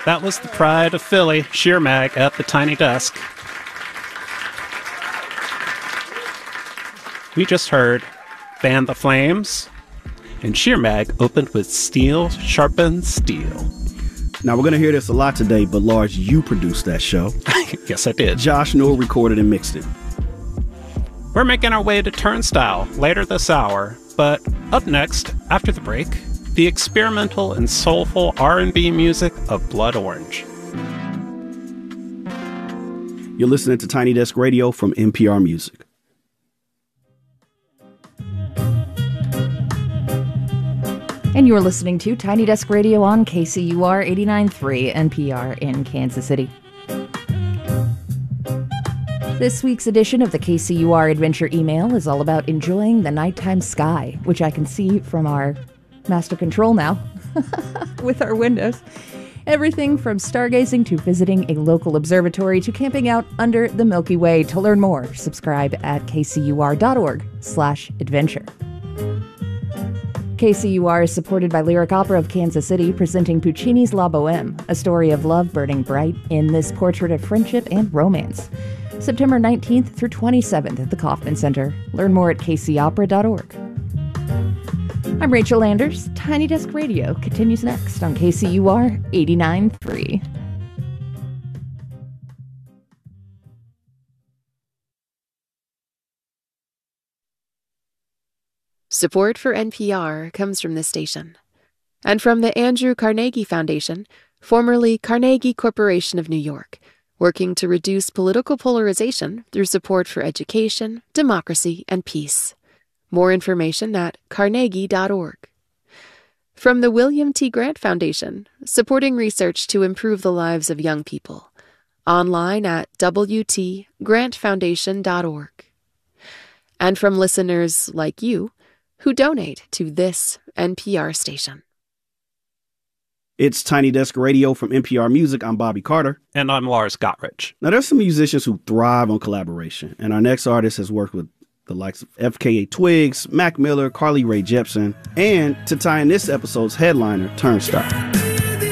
That was the pride of Philly, Sheer Mag, at the Tiny Desk. We just heard Fan the Flames, and Sheer Mag opened with Steel Sharpens Steel. Now, we're going to hear this a lot today, but Lars, you produced that show. Yes, I did. Josh Newell recorded and mixed it. We're making our way to Turnstile later this hour, but up next, after the break, the experimental and soulful R&B music of Blood Orange. You're listening to Tiny Desk Radio from NPR Music. And you're listening to Tiny Desk Radio on KCUR 89.3 NPR in Kansas City. This week's edition of the KCUR Adventure Email is all about enjoying the nighttime sky, which I can see from our master control now with our windows. Everything from stargazing to visiting a local observatory to camping out under the Milky Way. To learn more, subscribe at kcur.org/adventure. KCUR is supported by Lyric Opera of Kansas City, presenting Puccini's La Boheme, a story of love burning bright in this portrait of friendship and romance. September 19th through 27th at the Kauffman Center. Learn more at kcopera.org. I'm Rachel Anders. Tiny Desk Radio continues next on KCUR 89.3. Support for NPR comes from this station and from the Andrew Carnegie Foundation, formerly Carnegie Corporation of New York, working to reduce political polarization through support for education, democracy, and peace. More information at carnegie.org. From the William T. Grant Foundation, supporting research to improve the lives of young people. Online at wtgrantfoundation.org. And from listeners like you, who donate to this NPR station. It's Tiny Desk Radio from NPR Music. I'm Bobby Carter. And I'm Lars Gotrich. Now, there's some musicians who thrive on collaboration, and our next artist has worked with the likes of FKA Twigs, Mac Miller, Carly Rae Jepsen, and to tie in this episode's headliner, Turnstile.